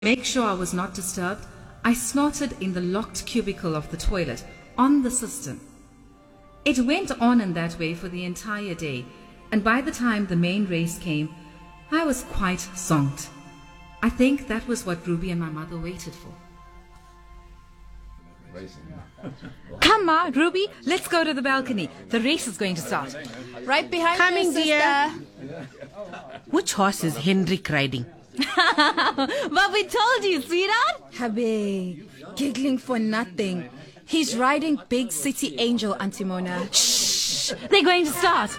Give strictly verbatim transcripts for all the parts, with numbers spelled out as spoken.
make sure I was not disturbed, I snorted in the locked cubicle of the toilet, on the system. It went on in that way for the entire day, and by the time the main race came, I was quite zonked. I think that was what Ruby and my mother waited for. Come on, Ruby, let's go to the balcony. The race is going to start. Right behind Coming, you, sister. dear. Which horse is Hendrik riding? But we told you, sweetheart. Habe, giggling for nothing. He's riding Big City Angel, Auntie Mona. Shh, they're going to start.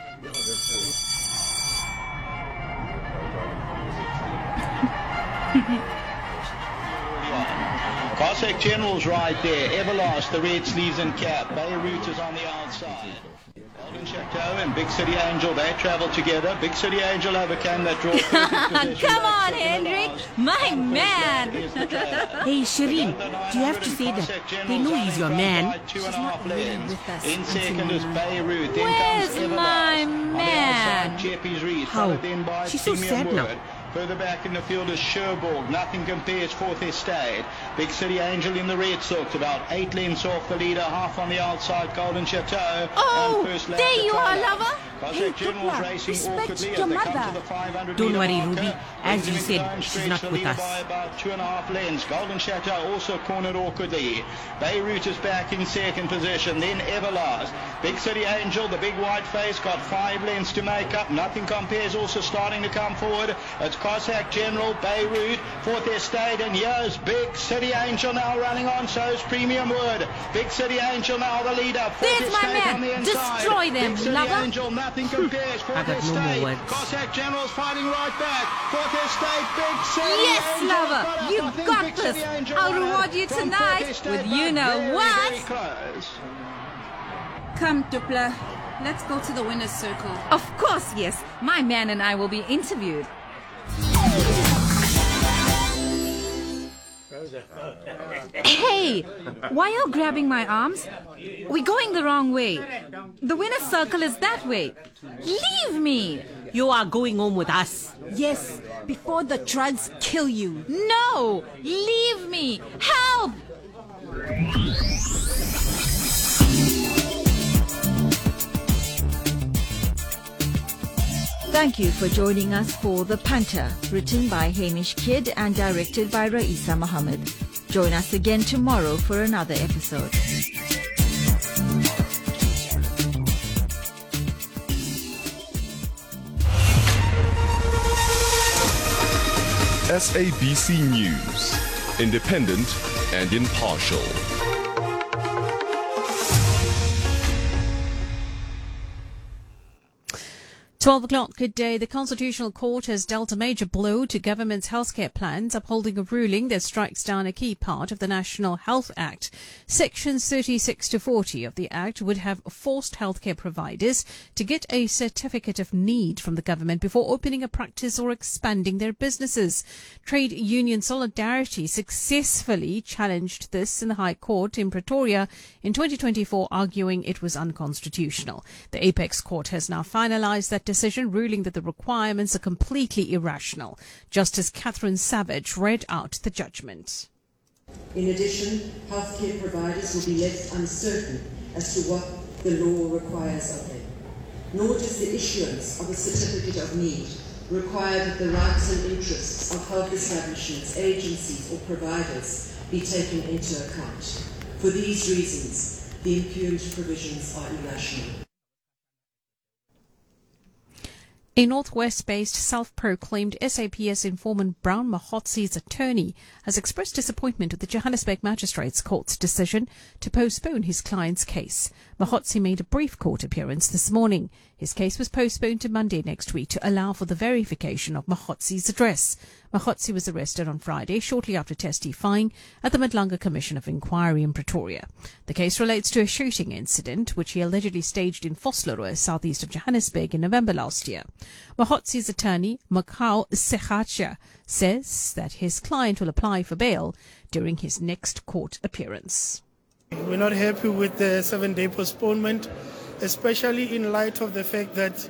Cossack General's right there. Everlast, the red sleeves and cap. Beirut is on the outside. Golden Chateau and Big City Angel, they travel together. Big City Angel overcame that draw. Come on, Hendrik, my man. Hey, Shireen, do you have to say that? They know he's your man. She's not really with us, In second is Beirut. Then Where's comes my Everlast. man? On the outside, Cheppies Reed. How? Followed then by She's so Simeon sad now. Wood. Further back in the field is Sherborg. Nothing compares, fourth estate. Big City Angel in the red silks, about eight lengths off the leader, half on the outside, Golden Chateau. Oh, and first lap there to you are, trailer. lover. Cossack Hey, General's Dupla, racing respect awkwardly your as they come mother. to the five hundred Don't metre worry, marker. Ruby. As you Benjamin said, Jones she's stretched not the with leader us. by about two and a half lengths. Golden Chateau also cornered awkwardly. Beirut is back in second position. Then Everlast. Big City Angel, the big white face, got five lengths to make up. Nothing compares, also starting to come forward. It's Cossack General, Beirut, fourth estate, and here's Big City Angel now running on. So is Premium Wood. Big City Angel now the leader. Fourth There's my estate man. on the inside. Destroy them, Big City lover. Angel, nothing compares. Fourth I got no more estate. words. Cossack General's fighting right back. Fourth estate, Big City Yes, Angel. lover, Got up. you I think got Big this. City Angel I'll won it reward you from tonight fourth estate, with but you know very, what. very close. Come, Dupla. Let's go to the winner's circle. Of course, yes. My man and I will be interviewed. Hey, why are you grabbing my arms? We're going the wrong way. The winner's circle is that way. Leave me. You are going home with us. Yes, before the drugs kill you. No, leave me. Help. Thank you for joining us for The Panther, written by Hamish Kidd and directed by Raisa Mohammed. Join us again tomorrow for another episode. S A B C News, independent and impartial. twelve o'clock, good day. The Constitutional Court has dealt a major blow to government's healthcare plans, upholding a ruling that strikes down a key part of the National Health Act. Sections thirty-six to forty of the Act would have forced healthcare providers to get a certificate of need from the government before opening a practice or expanding their businesses. Trade Union Solidarity successfully challenged this in the High Court in Pretoria in twenty twenty-four, arguing it was unconstitutional. The Apex Court has now finalised that decision, ruling that the requirements are completely irrational. Justice Catherine Savage read out the judgment. In addition, healthcare providers will be left uncertain as to what the law requires of them. Nor does the issuance of a certificate of need require that the rights and interests of health establishments, agencies or providers be taken into account. For these reasons, the impugned provisions are irrational. A Northwest-based self-proclaimed S A P S informant Brown Mahotsi's attorney has expressed disappointment with the Johannesburg Magistrates Court's decision to postpone his client's case. Mahotsi made a brief court appearance this morning. His case was postponed to Monday next week to allow for the verification of Mahotsi's address. Mahotsi was arrested on Friday shortly after testifying at the Madlanga Commission of Inquiry in Pretoria. The case relates to a shooting incident which he allegedly staged in Vosloorus, southeast of Johannesburg, in November last year. Mahotsi's attorney, Makau Segacha, says that his client will apply for bail during his next court appearance. We're not happy with the seven-day postponement, especially in light of the fact that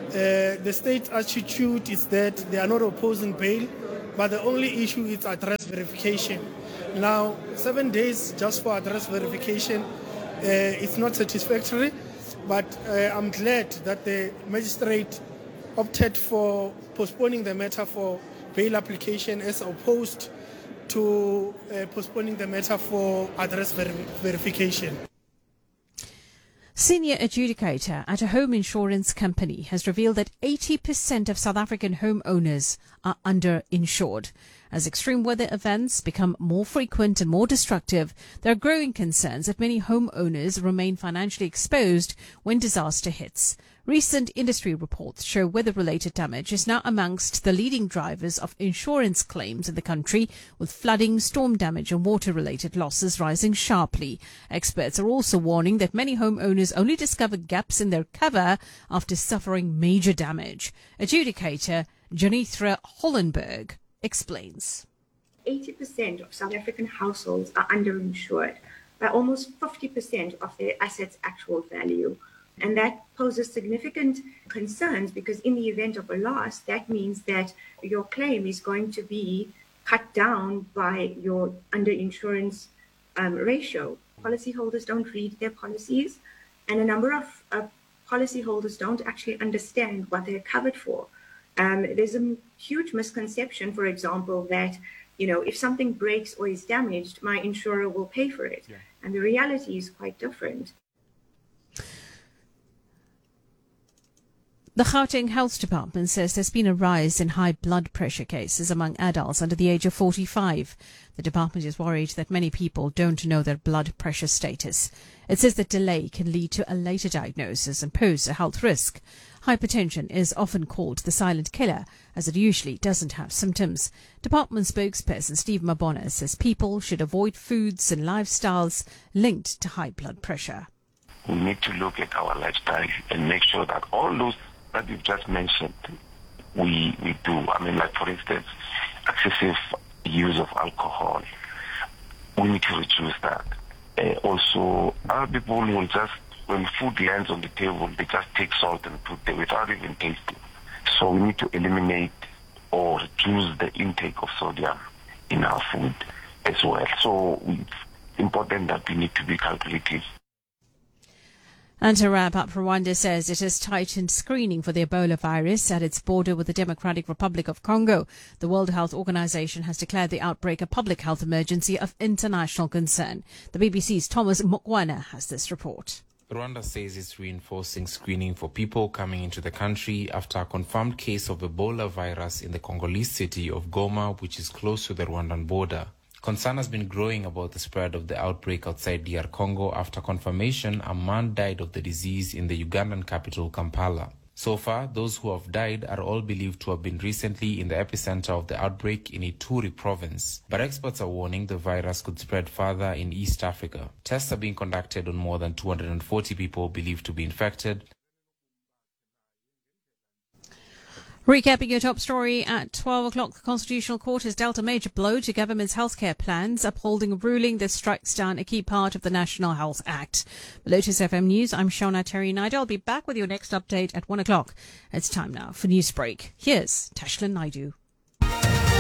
Uh, the state's attitude is that they are not opposing bail, but the only issue is address verification. Now, seven days just for address verification, uh, it's not satisfactory, but uh, I'm glad that the magistrate opted for postponing the matter for bail application as opposed to uh, postponing the matter for address ver- verification. Senior adjudicator at a home insurance company has revealed that eighty percent of South African homeowners are underinsured. As extreme weather events become more frequent and more destructive, there are growing concerns that many homeowners remain financially exposed when disaster hits. Recent industry reports show weather-related damage is now amongst the leading drivers of insurance claims in the country, with flooding, storm damage and water-related losses rising sharply. Experts are also warning that many homeowners only discover gaps in their cover after suffering major damage. Adjudicator Janithra Hollenberg explains. eighty percent of South African households are underinsured by almost fifty percent of their assets' actual value. And that poses significant concerns because in the event of a loss, that means that your claim is going to be cut down by your underinsurance um, ratio. Policyholders don't read their policies, and a number of uh, policyholders don't actually understand what they're covered for. Um, there's a huge misconception, for example, that, you know, if something breaks or is damaged, my insurer will pay for it. Yeah. And the reality is quite different. The Gauteng Health Department says there's been a rise in high blood pressure cases among adults under the age of forty-five. The department is worried that many people don't know their blood pressure status. It says that delay can lead to a later diagnosis and pose a health risk. Hypertension is often called the silent killer, as it usually doesn't have symptoms. Department spokesperson Steve Mabona says people should avoid foods and lifestyles linked to high blood pressure. We need to look at our lifestyle and make sure that all those that you've just mentioned, we we do. I mean, like, for instance, excessive use of alcohol. We need to reduce that. Uh, also, other people will just, when food lands on the table, they just take salt and put it without even tasting. So we need to eliminate or reduce the intake of sodium in our food as well. So it's important that we need to be calculative. And to wrap up, Rwanda says it has tightened screening for the Ebola virus at its border with the Democratic Republic of Congo. The World Health Organization has declared the outbreak a public health emergency of international concern. The B B C's Thomas Mokwana has this report. Rwanda says it's reinforcing screening for people coming into the country after a confirmed case of Ebola virus in the Congolese city of Goma, which is close to the Rwandan border. Concern has been growing about the spread of the outbreak outside D R Congo after confirmation a man died of the disease in the Ugandan capital, Kampala. So far, those who have died are all believed to have been recently in the epicenter of the outbreak in Ituri province. But experts are warning the virus could spread further in East Africa. Tests are being conducted on more than two hundred forty people believed to be infected. Recapping your top story at twelve o'clock, the Constitutional Court has dealt a major blow to government's healthcare plans, upholding a ruling that strikes down a key part of the National Health Act. For Lotus F M News, I'm Shona Terry-Naidu. I'll be back with your next update at one o'clock. It's time now for Newsbreak. Here's Tashlin Naidu.